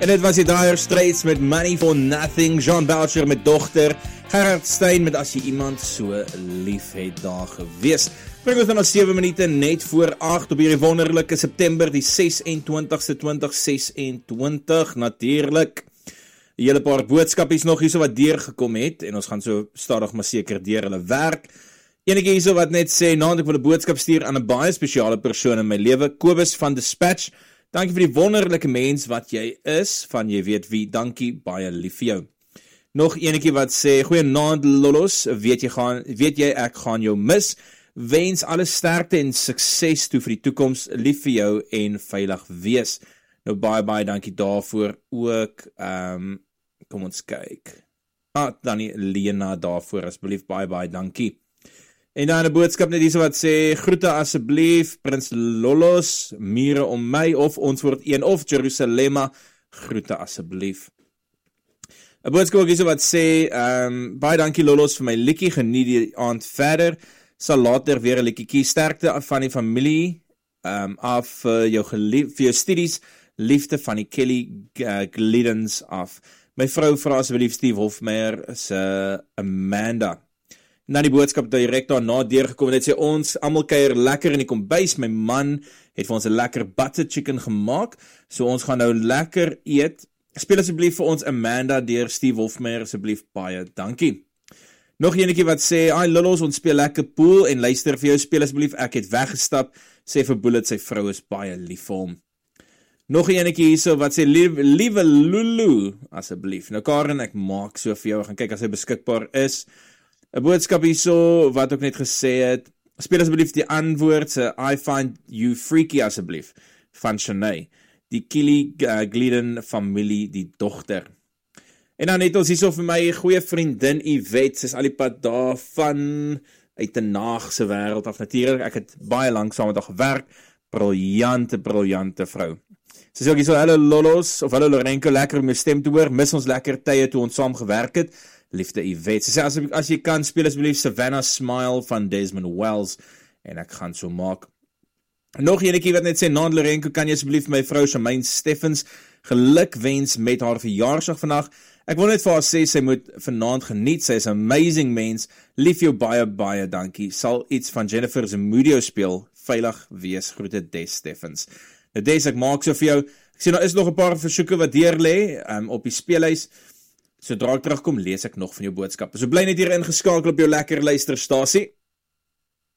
En dit was die Dire Straits met Money for Nothing, Jean Belcher met Dogter, Gerard Stein met As jy iemand so lief het daar gewees. Bring ons dan al 7 minute net voor 8 op hierdie wonderlike September die 26ste 2026 natuurlik. 'n Hele paar boodskapies nog hierso wat deurgekom het en ons gaan so stadig maar seker deur hulle werk. Enige hierso wat net sê, naand ek wil 'n boodskap stuur aan 'n baie spesiale persoon in my lewe, Kobus van Dispatch. Dankie vir die wonderlike mens wat jy is, van jy weet wie, dankie, baie lief vir jou. Nog enetjie wat sê, goeienaand Lollos, weet jy ek gaan jou mis, wens alle sterkte en sukses toe vir die toekoms, lief vir jou en veilig wees. Nou baie dankie daarvoor ook, kom ons kyk, dan Lena daarvoor, asseblief baie dankie. En dan 'n boodskap net hierso wat sê, groete asseblief, Prins Lollos, mure om my, of ons word een, of Jerusalema, groete asseblief. 'n boodskap ook hierso wat sê, baie dankie Lollos vir my liedjie, geniet die aand verder, sal later weer 'n liedjie, sterkte van die familie, af vir jou studies, liefde van die Kelly Glidens af. My vrou vra asseblief Steve Hofmeyer se Amanda. En dan die boodskap direk daarna deurgekom, dit sê ons almal kuier lekker in die kombuis, my man het vir ons 'n lekker butter chicken gemaak, so ons gaan nou lekker eet. Speel asseblief vir ons Amanda deur Steve Hofmeyer, asseblief baie dankie. Nog enetjie wat sê, ai Lollos, ons speel lekker pool en luister vir jou, speel asseblief, ek het weggestap, sê vir Bullet, sy vrou is baie lief vir hom. Nog enetjie hierso wat sê, liewe Lulu, asseblief. Nou Karen, ek maak so vir jou, gaan kyk as hy beskikbaar is. 'n boodskap hierso wat ook net gesê het, speel asseblief die antwoord se I find you freaky asseblief van Shanae, die Kelly Glidden familie, die dogter. En dan het ons hierso vir my goeie vriendin Yvette, sy is al die pad daarvan uit 'n naagse wêreld af natuurlik. Ek het baie lank saam met haar gewerk. Briljante vrou. Sy sê ook hierso, hallo Lollos, of hallo Lorenko, lekker om jou stem te hoor, mis ons lekker tye toe ons saam gewerk het. Liefde Yvette. Sy sê, as jy kan, speel asseblief Savannah Smile van Desmond Wells, en ek gaan so maak. Nog enetjie wat net sê, naand Lorenko, kan jy asseblief my vrou Shamaine Steffens geluk wens met haar verjaarsdag vandag. Ek wil net vir haar sê, sy moet vanaand geniet, sy is 'n amazing mens, lief jou baie dankie, sal iets van Jennifer Zamudio speel, veilig wees, groete Des Steffens. Nou Des, ek maak so vir jou, ek sê, nou is nog 'n paar versoeke wat deur lê, op die speelhuis. Sodra ek terugkom, lees ek nog van jou boodskappe. So bly net hier ingeskakel op jou lekker luisterstasie.